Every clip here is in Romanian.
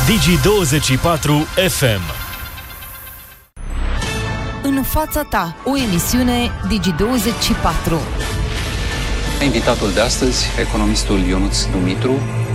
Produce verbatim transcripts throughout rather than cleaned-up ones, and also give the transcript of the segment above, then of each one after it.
Digi douăzeci și patru F M. În fața ta, o emisiune Digi douăzeci și patru. Invitatul de astăzi, economistul Ionuț Dumitru.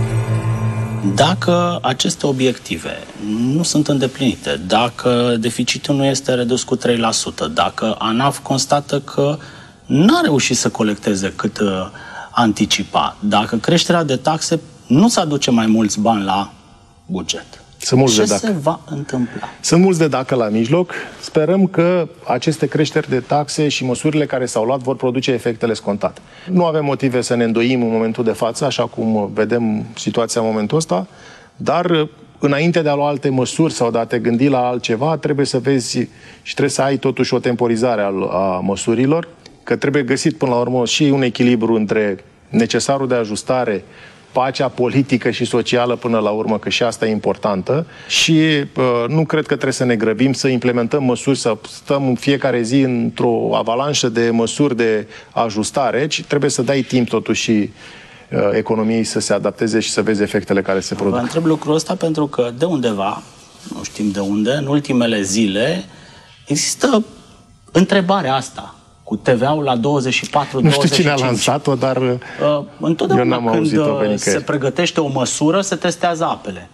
Dacă aceste obiective nu sunt îndeplinite, dacă deficitul nu este redus cu trei la sută, dacă ANAF constată că n-a reușit să colecteze cât uh, anticipa, dacă creșterea de taxe nu-ți aduce mai mulți bani la buget, Sunt mulți ce de dacă. se va întâmpla? Sunt mulți de dacă la mijloc. Sperăm că aceste creșteri de taxe și măsurile care s-au luat vor produce efectele scontate. Nu avem motive să ne îndoim în momentul de față, așa cum vedem situația în momentul ăsta, dar înainte de a lua alte măsuri sau de a te gândi la altceva, trebuie să vezi și trebuie să ai totuși o temporizare a, a măsurilor, că trebuie găsit până la urmă și un echilibru între necesarul de ajustare, pacea politică și socială până la urmă, că și asta e importantă, și uh, nu cred că trebuie să ne grăbim să implementăm măsuri, să stăm în fiecare zi într-o avalanșă de măsuri de ajustare, ci trebuie să dai timp totuși și uh, economiei să se adapteze și să vezi efectele care se produc. Vă întreb lucrul ăsta pentru că de undeva, nu știm de unde, în ultimele zile există întrebarea asta cu T V A-ul la douăzeci și patru douăzeci și cinci. Nu știu cine a lansat-o, dar uh, întotdeauna eu n-am când auzit-o se pregătește o măsură, se testează apele.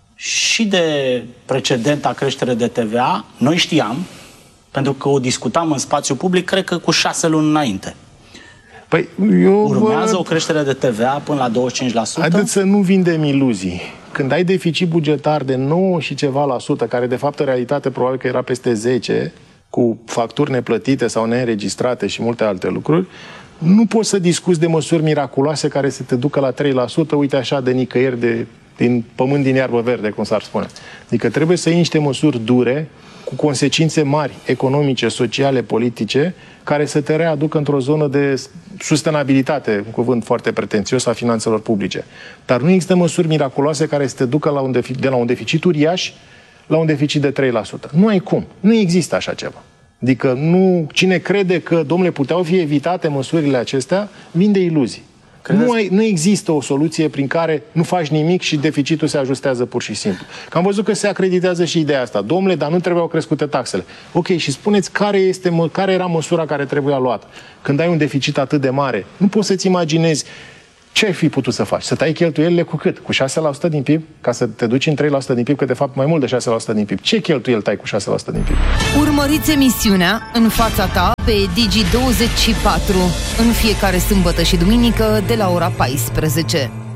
Și de precedenta creștere de T V A, noi știam, pentru că o discutam în spațiu public, cred că cu șase luni înainte. Păi, eu Urmează vă... o creștere de T V A până la douăzeci și cinci la sută? Haideți să nu vindem iluzii. Când ai deficit bugetar de nouă și ceva la sută, care de fapt în realitate probabil că era peste zece, cu facturi neplătite sau neînregistrate și multe alte lucruri, nu poți să discuți de măsuri miraculoase care să te ducă la trei la sută, uite așa, de nicăieri, de, din pământ din iarbă verde, cum s-ar spune. Adică trebuie să iei niște măsuri dure, cu consecințe mari, economice, sociale, politice, care să te readucă într-o zonă de sustenabilitate, un cuvânt foarte pretențios, a finanțelor publice. Dar nu există măsuri miraculoase care să te ducă la un deficit, de la un deficit uriaș la un deficit de trei la sută. Nu ai cum. Nu există așa ceva. Adică nu, cine crede că, domnule, puteau fi evitate măsurile acestea, vinde iluzii. Nu, ai, nu există o soluție prin care nu faci nimic și deficitul se ajustează pur și simplu. Că am văzut că se acreditează și ideea asta. Domnule, dar nu trebuiau crescute taxele. Ok, și spuneți care, este, care era măsura care trebuia luată. Când ai un deficit atât de mare, nu poți să-ți imaginezi ce ai fi putut să faci? Să tai cheltuielile cu cât? Cu șase la sută din P I B? Ca să te duci în trei la sută din P I B, că de fapt mai mult de șase la sută din P I B. Ce cheltuieli tai cu șase la sută din P I B? Urmăriți emisiunea În fața ta pe Digi douăzeci și patru în fiecare sâmbătă și duminică de la ora paisprezece.